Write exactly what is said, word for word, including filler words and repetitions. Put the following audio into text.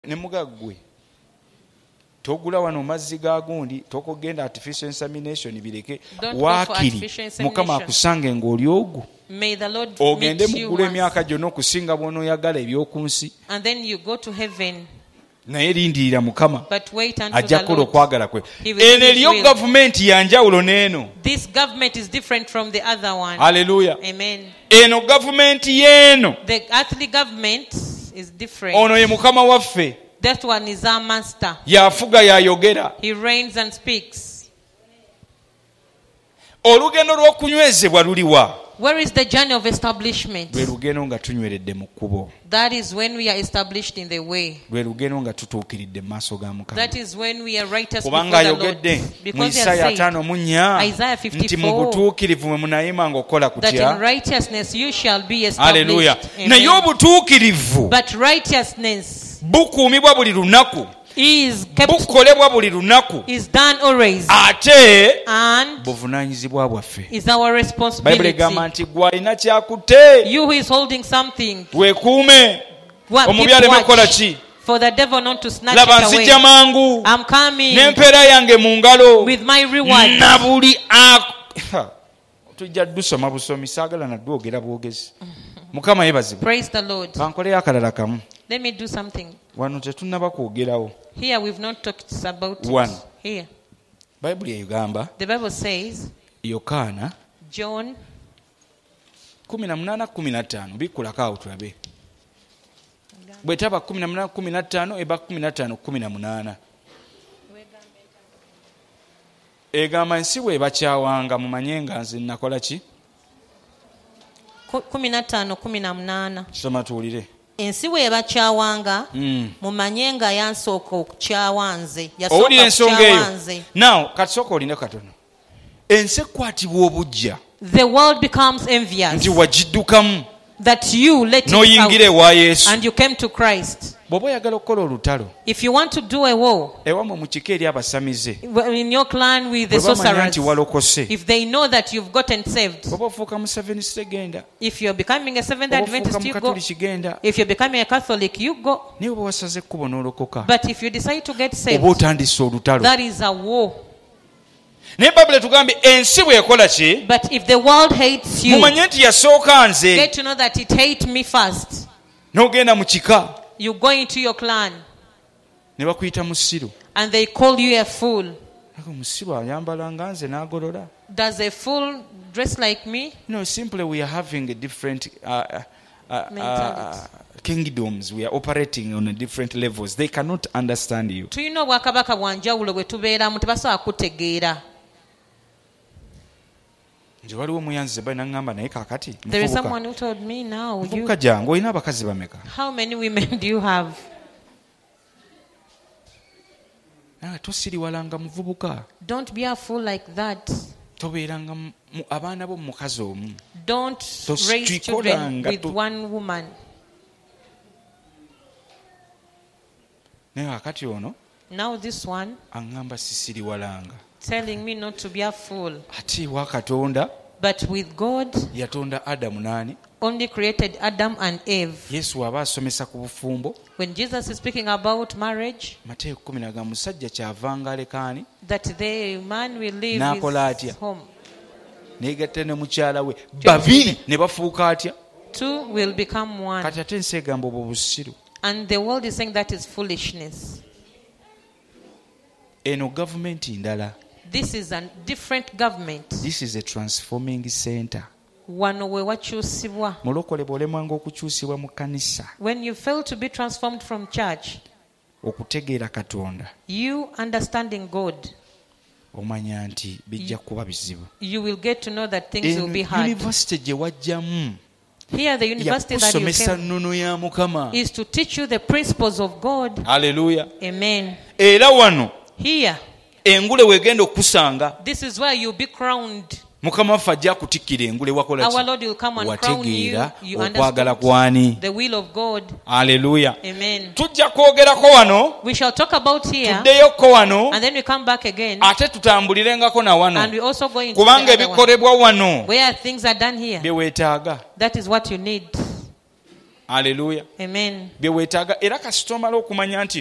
ne mugagwe togula wano mazzi ga gundi tokogenda artificial insemination bireke wakiri mukama akusange ng'oli ogwo ogende mugula emyaka gyonna okusinga bw'onooyagala ebyokunsi naye lindirira mukama ajja kukola okwagala kwe. Eno eriyo gavumenti yanjawulo n'eno. Haleluya. Eno gavumenti y'eno ono ye mukama waffe. That one is our master. Yafuga yayogera. He reigns and speaks. Olugendo lw'okunywezebwa luliwa? Where is the journey of establishment? Lwe lugendo nga tunyweredde mu kkubo. That is when we are established in the way. Lwe lugendo nga tutuukiridde mu maaso ga Mukama. That is when we are righteous before kubanga the Lord. Ayogedde mu Isaya tano mu nnya nti mu butuukirivu mwe munayima ng'okola kutya. That in righteousness you shall be established. Hallelujah. Naye obutuukirivu but righteousness bukuumibwa buli lunaku. Is kept, bukolebwa buli lunaku. Is done always. Ate and buvunaanyizibwa bwaffe. Is our responsibility. Bayibuli egamba nti gwe alina kyakutte. You who is holding something. Weekuume. Omubi aleme kukola ki? For the devil not to snatch Laba it away. nzija mangu. I'm coming. N'empeera yange mu ngalo. With my reward. Na buli tujja dusoma busomi saagala nadwogera bwogezi. Mukama yebazibwe. Praise the Lord. Kankoleyo akalala kamu. Let me do something. Wano tetunnaba kwogerawo. Here we've not talked about One. it. Here. Bayibuli egamba. The Bible says. Yokaana. John. kumi na munana kumi na ttaano bikulako awo tulabe. Bwetaba kumi na munana kumi na ttaano eba kumi na ttaano kumi na munana. Egamba ensi bwe bakyawanga mumanye nga nze nakola ki? kumi na ttaano kumi na munana. Soma tuwulire. Ensi bwe bakyawanga mm. mumanye nga yansooka okukyawanze. Owulira ensonga eyo. Now katusooka oline katono. Ensi ekwatibwa obujja. The world becomes envious. Nti wagiddukamu. That you let it noyingire wa Yesu. And you came to Christ. Bw'oba oyagala okukola olutalo. If you want to do a war. Ewamwe mu kika eri abasamize. In your clan with the sorcerers. Nti walokose. If they know that you've gotten saved. Bw'oba ofuuka mu Seventh genda. If you're becoming a Seventh Adventist, you go. If you're becoming a Catholic, you go. Naye bwe wasaze ekkubo n'olokoka. But if you decide to get saved. Oba otandise olutalo. That is a war. Naye Bayibuli tugambye ensi bwe ekola ki? But if the world hates you. Mumanye nti yasooka nze. Get to know that it hates me first. N'ogenda mu kika. You go into your clan. Ne bakuyita musiru. And they call you a fool. Ako musiru ayambala nga nze n'agolola. Does a fool dress like me? No, simply we are having a different uh, uh, uh, kingdoms. We are operating on a different levels. They cannot understand you. Tuyina obwakabaka bwanjawulo bwe tubeeramu tebasobola kutegeera. There is someone who told me now. You, how many women do you have? Don't be a fool like that. Don't raise children with one woman. Now this one telling me not to be a fool. But with God, only created Adam and Eve. When Jesus is speaking about marriage, that the man will leave his home. Two will become one. And the world is saying that is foolishness. This is a different government. This is a transforming center. When you fail to be transformed from church, you understanding God, you will get to know that things will be hard. Here the university that you came is to teach you the principles of God. Hallelujah. Amen. Here, this is where you'll be crowned. Mukama waffe ajja kutikkira engule wakola Our Lord will come and crown you. You okwagala kwani. The will of God. Hallelujah. Amen. Tujja kwogerako wano. We shall talk about here. Tuddeyoko wano. And then we come back again. Ate tutambulirengako na wano. And we also go into kubanga ebikolebwa wano. Where things are done here. Bye weetaaga. That is what you need. Haleluya. Amen. Bye weetaaga era kasita omala okumanya nti